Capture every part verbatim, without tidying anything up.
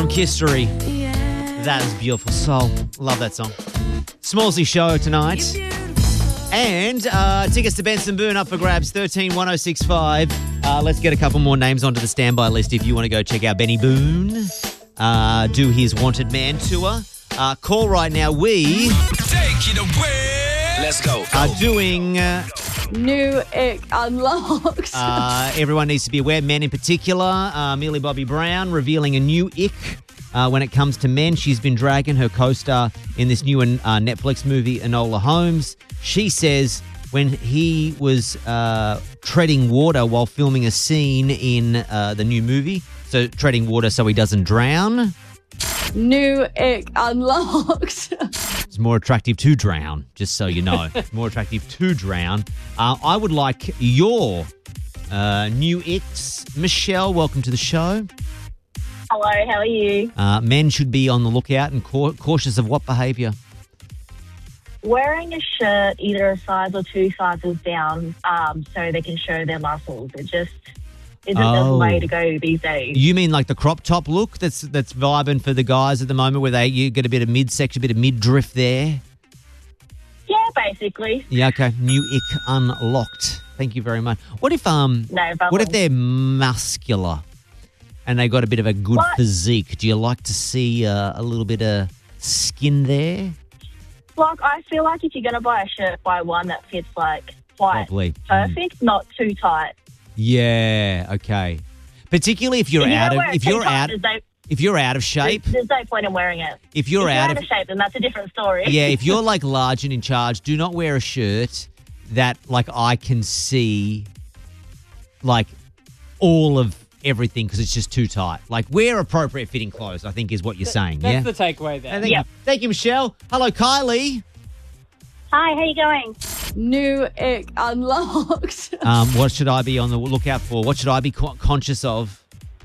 History. That is beautiful soul. Love that song. Smallsy show tonight. And uh, tickets to Benson Boone up for grabs, thirteen one oh six five. Uh, let's get a couple more names onto the standby list if you want to go check out Benny Boone. Uh, do his Wanted Man tour. Uh, call right now. We Take it away. Let's go. are doing... Uh, New Ick Unlocked. uh, everyone needs to be aware, men in particular. Uh, Millie Bobby Brown revealing a new ick uh, when it comes to men. She's been dragging her co-star in this new uh, Netflix movie, Enola Holmes. She says when he was uh, treading water while filming a scene in uh, the new movie, so treading water so he doesn't drown. New Ick Unlocked. It's more attractive to drown, just so you know. It's more attractive to drown. Uh, I would like your uh, new icks. Michelle, welcome to the show. Hello, how are you? Uh, men should be on the lookout and cau- cautious of what behaviour? Wearing a shirt either a size or two sizes down um, so they can show their muscles. It just isn't Oh. the way to go these days. You mean like the crop top look that's that's vibing for the guys at the moment where they you get a bit of midsection, a bit of midriff there? Yeah, basically. Yeah, okay. New ick unlocked. Thank you very much. What if um No problem. what if they're muscular and they got a bit of a good What? physique? Do you like to see uh, a little bit of skin there? Like, I feel like if you're going to buy a shirt, buy one that fits, like, quite Probably. perfect, not too tight. Yeah, okay. Particularly if you're If you out don't of wear it if too you're tight, out there's no, if you're out of shape, there's, there's no point in wearing it. if you're if out you're of out of shape, then that's a different story. yeah, if you're like large and in charge, do not wear a shirt that like I can see like all of everything because it's just too tight. Like wear appropriate fitting clothes, I think is what you're saying. That's Yeah. the takeaway there. Uh, thank, Yep. you. Thank you, Michelle. Hello, Kylie. Hi, how you going? New Ick Unlocked. Um, what should I be on the lookout for? What should I be co- conscious of?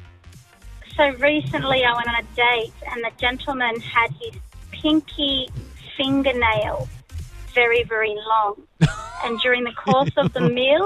So recently I went on a date and the gentleman had his pinky fingernail very, very long. And during the course of the meal,